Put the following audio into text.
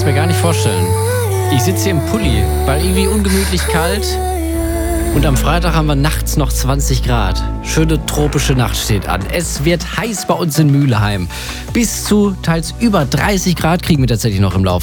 es mir gar nicht vorstellen. Ich sitze hier im Pulli, weil irgendwie ungemütlich kalt. Und am Freitag haben wir nachts noch 20 Grad. Schöne tropische Nacht steht an. Es wird heiß bei uns in Mülheim. Bis zu teils über 30 Grad kriegen wir tatsächlich noch im Laufe